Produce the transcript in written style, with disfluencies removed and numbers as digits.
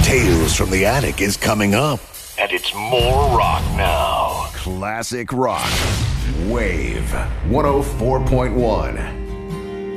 Tales from the Attic is coming up. And it's more rock now. Classic rock. Wave 104.1.